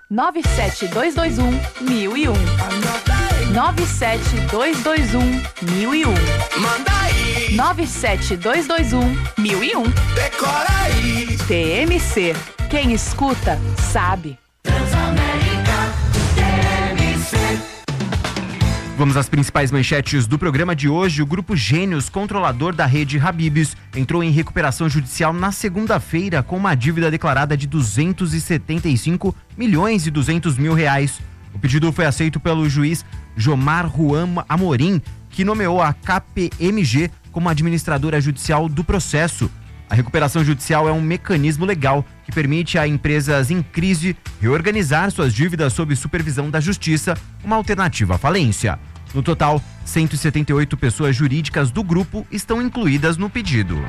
97221-1001. 97221-1001. Manda aí. 97221-1001. Decora aí. TMC. Quem escuta, sabe. Transamérica, TMC. Vamos às principais manchetes do programa de hoje. O Grupo Gênios, controlador da rede Habib's, entrou em recuperação judicial na segunda-feira com uma dívida declarada de 275 milhões e 200 mil reais. O pedido foi aceito pelo juiz Jomar Juan Amorim, que nomeou a KPMG como administradora judicial do processo. A recuperação judicial é um mecanismo legal que permite a empresas em crise reorganizar suas dívidas sob supervisão da Justiça, uma alternativa à falência. No total, 178 pessoas jurídicas do grupo estão incluídas no pedido.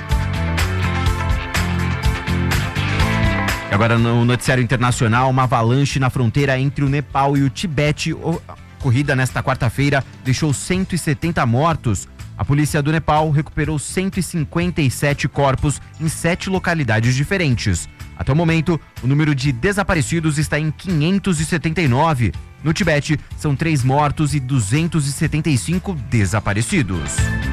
E agora no noticiário internacional, uma avalanche na fronteira entre o Nepal e o Tibete, ocorrida nesta quarta-feira, deixou 170 mortos. A polícia do Nepal recuperou 157 corpos em 7 localidades diferentes. Até o momento, o número de desaparecidos está em 579. No Tibete, são 3 mortos e 275 desaparecidos.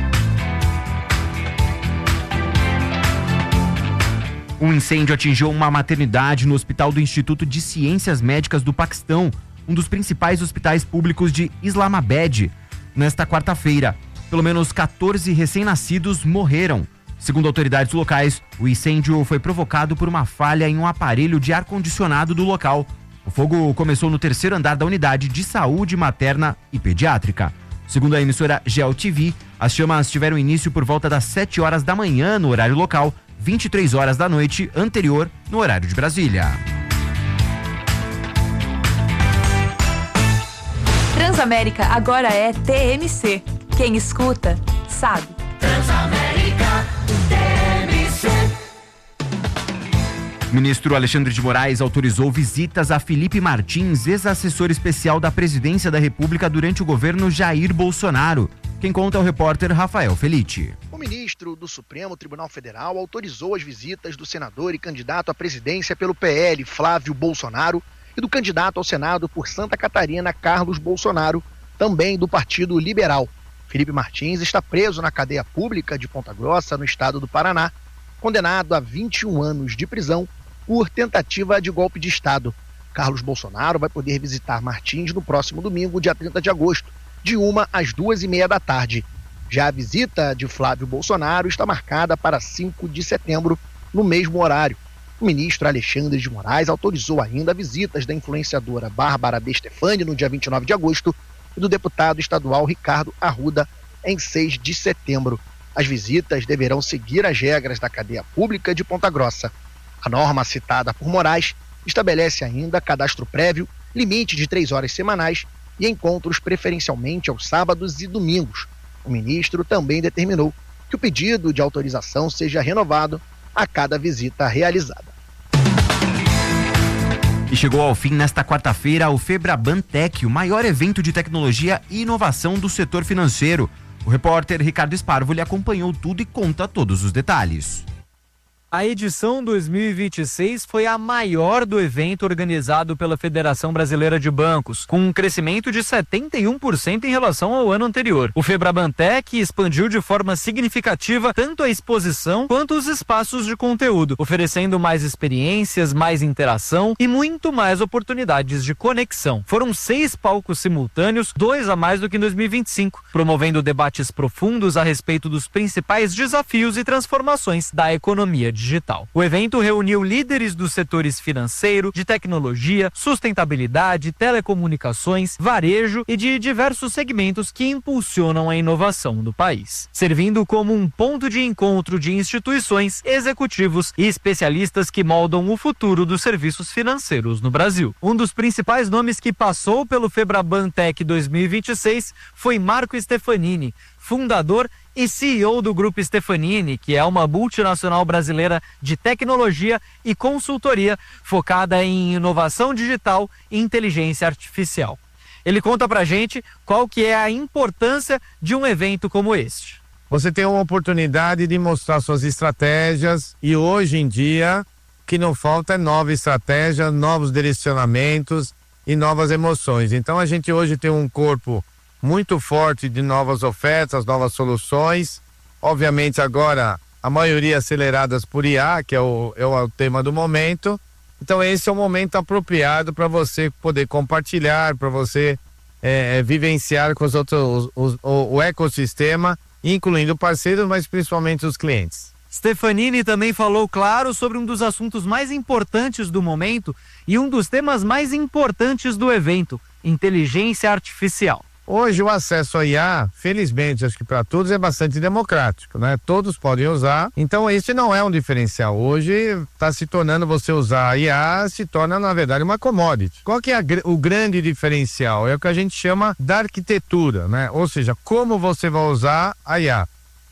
Um incêndio atingiu uma maternidade no Hospital do Instituto de Ciências Médicas do Paquistão, um dos principais hospitais públicos de Islamabad, nesta quarta-feira. Pelo menos 14 recém-nascidos morreram. Segundo autoridades locais, o incêndio foi provocado por uma falha em um aparelho de ar-condicionado do local. O fogo começou no 3º andar da unidade de saúde materna e pediátrica. Segundo a emissora GeoTV, as chamas tiveram início por volta das 7 horas da manhã no horário local, 23 horas da noite anterior no horário de Brasília. Transamérica agora é TMC. Quem escuta, sabe. Transamérica, TMC. O ministro Alexandre de Moraes autorizou visitas a Felipe Martins, ex-assessor especial da Presidência da República durante o governo Jair Bolsonaro. Quem conta é o repórter Rafael Felitti. O ministro do Supremo Tribunal Federal autorizou as visitas do senador e candidato à presidência pelo PL, Flávio Bolsonaro, e do candidato ao Senado por Santa Catarina, Carlos Bolsonaro, também do Partido Liberal. Felipe Martins está preso na cadeia pública de Ponta Grossa, no estado do Paraná, condenado a 21 anos de prisão por tentativa de golpe de Estado. Carlos Bolsonaro vai poder visitar Martins no próximo domingo, dia 30 de agosto, de 1 às 2h30 da tarde. Já a visita de Flávio Bolsonaro está marcada para 5 de setembro, no mesmo horário. O ministro Alexandre de Moraes autorizou ainda visitas da influenciadora Bárbara De Stefani no dia 29 de agosto e do deputado estadual Ricardo Arruda em 6 de setembro. As visitas deverão seguir as regras da cadeia pública de Ponta Grossa. A norma citada por Moraes estabelece ainda cadastro prévio, limite de 3 horas semanais e encontros preferencialmente aos sábados e domingos. O ministro também determinou que o pedido de autorização seja renovado a cada visita realizada. E chegou ao fim nesta quarta-feira o Febraban Tech, o maior evento de tecnologia e inovação do setor financeiro. O repórter Ricardo Esparvo lhe acompanhou tudo e conta todos os detalhes. A edição 2026 foi a maior do evento organizado pela Federação Brasileira de Bancos, com um crescimento de 71% em relação ao ano anterior. O Febraban Tech expandiu de forma significativa tanto a exposição quanto os espaços de conteúdo, oferecendo mais experiências, mais interação e muito mais oportunidades de conexão. Foram 6 palcos simultâneos, 2 a mais do que em 2025, promovendo debates profundos a respeito dos principais desafios e transformações da economia digital. O evento reuniu líderes dos setores financeiro, de tecnologia, sustentabilidade, telecomunicações, varejo e de diversos segmentos que impulsionam a inovação do país, servindo como um ponto de encontro de instituições, executivos e especialistas que moldam o futuro dos serviços financeiros no Brasil. Um dos principais nomes que passou pelo Febraban Tech 2026 foi Marco Stefanini, fundador e CEO do Grupo Stefanini, que é uma multinacional brasileira de tecnologia e consultoria focada em inovação digital e inteligência artificial. Ele conta pra gente qual que é a importância de um evento como este. Você tem uma oportunidade de mostrar suas estratégias e hoje em dia que não falta é nova estratégia, novos direcionamentos e novas emoções. Então a gente hoje tem um corpo muito forte de novas ofertas, novas soluções. Obviamente agora a maioria aceleradas por IA, que é o tema do momento. Então esse é o momento apropriado para você poder compartilhar, para você vivenciar com os outros o ecossistema, incluindo parceiros, mas principalmente os clientes. Stefanini também falou, claro, sobre um dos assuntos mais importantes do momento e um dos temas mais importantes do evento, inteligência artificial. Hoje o acesso à IA, felizmente, acho que para todos é bastante democrático, né? Todos podem usar, então esse não é um diferencial. Hoje está se tornando, você usar a IA, se torna na verdade uma commodity. Qual que é o grande diferencial? É o que a gente chama da arquitetura, né? Ou seja, como você vai usar a IA.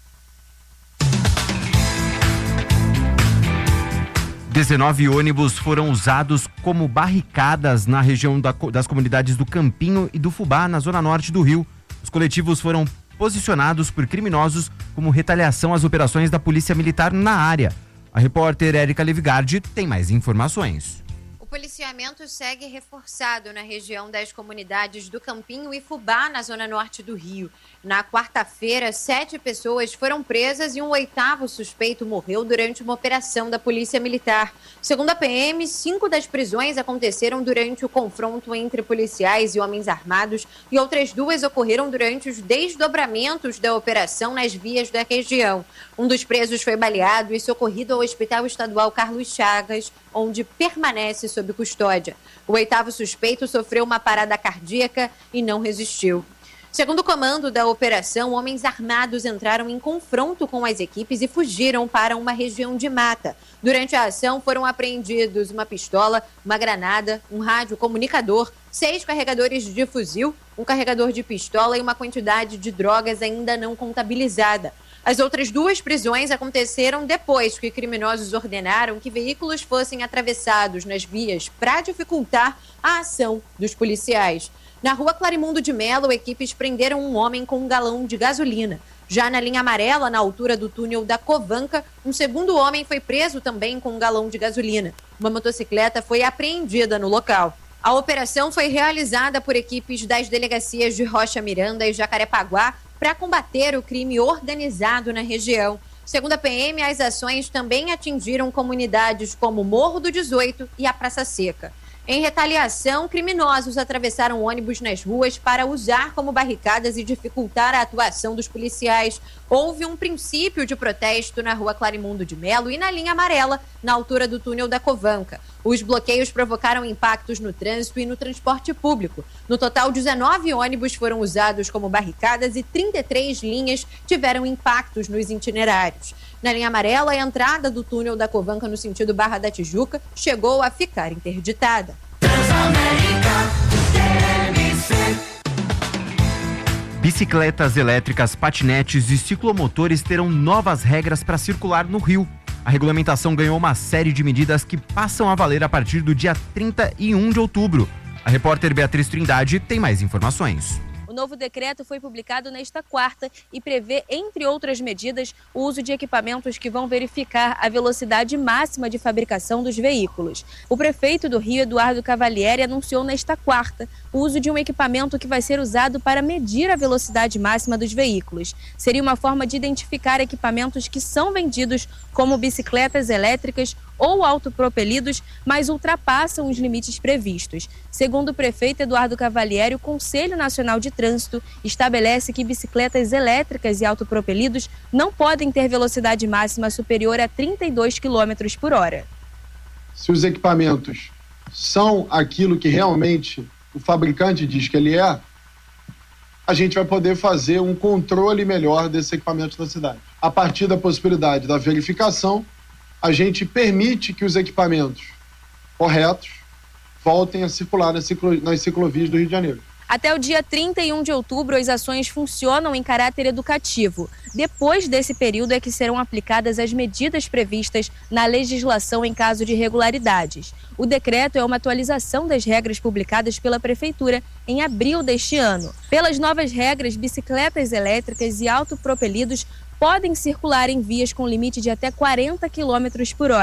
19 ônibus foram usados como barricadas na região das comunidades do Campinho e do Fubá, na zona norte do Rio. Os coletivos foram posicionados por criminosos como retaliação às operações da Polícia Militar na área. A repórter Érica Levigardi tem mais informações. O policiamento segue reforçado na região das comunidades do Campinho e Fubá, na zona norte do Rio. Na quarta-feira, 7 pessoas foram presas e um 8º suspeito morreu durante uma operação da Polícia Militar. Segundo a PM, 5 das prisões aconteceram durante o confronto entre policiais e homens armados e outras 2 ocorreram durante os desdobramentos da operação nas vias da região. Um dos presos foi baleado e socorrido ao Hospital Estadual Carlos Chagas, onde permanece sob custódia. O 8º suspeito sofreu uma parada cardíaca e não resistiu. Segundo o comando da operação, homens armados entraram em confronto com as equipes e fugiram para uma região de mata. Durante a ação foram apreendidos uma pistola, uma granada, um rádio comunicador, 6 carregadores de fuzil, um carregador de pistola e uma quantidade de drogas ainda não contabilizada. As outras 2 prisões aconteceram depois que criminosos ordenaram que veículos fossem atravessados nas vias para dificultar a ação dos policiais. Na rua Clarimundo de Melo, equipes prenderam um homem com um galão de gasolina. Já na linha amarela, na altura do túnel da Covanca, um segundo homem foi preso também com um galão de gasolina. Uma motocicleta foi apreendida no local. A operação foi realizada por equipes das delegacias de Rocha Miranda e Jacarepaguá para combater o crime organizado na região. Segundo a PM, as ações também atingiram comunidades como Morro do 18 e a Praça Seca. Em retaliação, criminosos atravessaram ônibus nas ruas para usar como barricadas e dificultar a atuação dos policiais. Houve um princípio de protesto na rua Clarimundo de Melo e na linha amarela, na altura do túnel da Covanca. Os bloqueios provocaram impactos no trânsito e no transporte público. No total, 19 ônibus foram usados como barricadas e 33 linhas tiveram impactos nos itinerários. Na linha amarela, a entrada do túnel da Covanca no sentido Barra da Tijuca chegou a ficar interditada. Bicicletas elétricas, patinetes e ciclomotores terão novas regras para circular no Rio. A regulamentação ganhou uma série de medidas que passam a valer a partir do dia 31 de outubro. A repórter Beatriz Trindade tem mais informações. O novo decreto foi publicado nesta quarta e prevê, entre outras medidas, o uso de equipamentos que vão verificar a velocidade máxima de fabricação dos veículos. O prefeito do Rio, Eduardo Cavalieri, anunciou nesta quarta o uso de um equipamento que vai ser usado para medir a velocidade máxima dos veículos. Seria uma forma de identificar equipamentos que são vendidos como bicicletas elétricas ou autopropelidos, mas ultrapassam os limites previstos. Segundo o prefeito Eduardo Cavalieri, o Conselho Nacional de Trânsito estabelece que bicicletas elétricas e autopropelidos não podem ter velocidade máxima superior a 32 km por hora. Se os equipamentos são aquilo que realmente o fabricante diz que ele é, a gente vai poder fazer um controle melhor desses equipamentos na cidade. A partir da possibilidade da verificação, a gente permite que os equipamentos corretos voltem a circular nas ciclovias do Rio de Janeiro. Até o dia 31 de outubro, as ações funcionam em caráter educativo. Depois desse período é que serão aplicadas as medidas previstas na legislação em caso de irregularidades. O decreto é uma atualização das regras publicadas pela Prefeitura em abril deste ano. Pelas novas regras, bicicletas elétricas e autopropelidos podem circular em vias com limite de até 40 km por hora.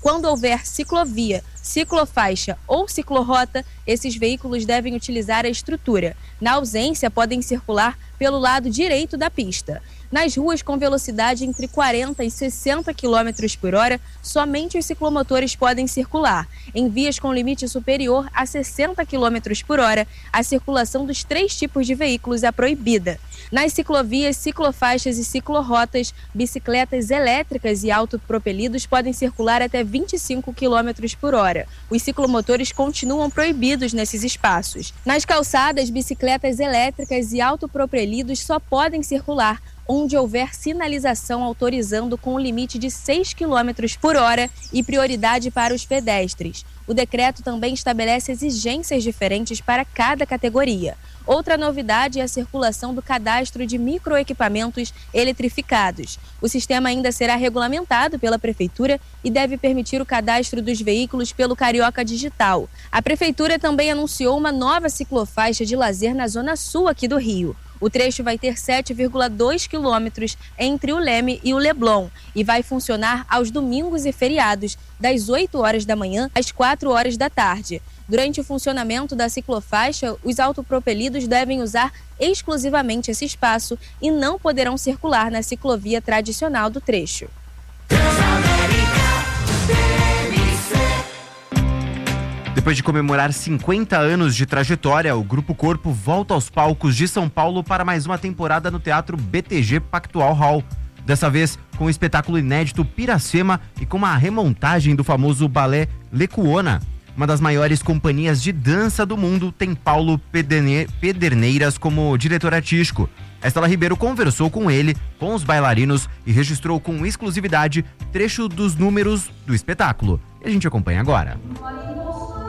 Quando houver ciclovia, ciclofaixa ou ciclorrota, esses veículos devem utilizar a estrutura. Na ausência, podem circular pelo lado direito da pista. Nas ruas com velocidade entre 40 e 60 km por hora, somente os ciclomotores podem circular. Em vias com limite superior a 60 km por hora, a circulação dos 3 tipos de veículos é proibida. Nas ciclovias, ciclofaixas e ciclorrotas, bicicletas elétricas e autopropelidos podem circular até 25 km por hora. Os ciclomotores continuam proibidos nesses espaços. Nas calçadas, bicicletas elétricas e autopropelidos só podem circular onde houver sinalização autorizando com um limite de 6 km por hora e prioridade para os pedestres. O decreto também estabelece exigências diferentes para cada categoria. Outra novidade é a circulação do cadastro de microequipamentos eletrificados. O sistema ainda será regulamentado pela Prefeitura e deve permitir o cadastro dos veículos pelo Carioca Digital. A Prefeitura também anunciou uma nova ciclofaixa de lazer na zona sul aqui do Rio. O trecho vai ter 7,2 quilômetros entre o Leme e o Leblon e vai funcionar aos domingos e feriados, das 8 horas da manhã às 4 horas da tarde. Durante o funcionamento da ciclofaixa, os autopropelidos devem usar exclusivamente esse espaço e não poderão circular na ciclovia tradicional do trecho. Depois de comemorar 50 anos de trajetória, o Grupo Corpo volta aos palcos de São Paulo para mais uma temporada no Teatro BTG Pactual Hall. Dessa vez com o espetáculo inédito Piracema e com uma remontagem do famoso balé Lecuona. Uma das maiores companhias de dança do mundo tem Paulo Pederneiras como diretor artístico. Estela Ribeiro conversou com ele, com os bailarinos e registrou com exclusividade trecho dos números do espetáculo. E a gente acompanha agora.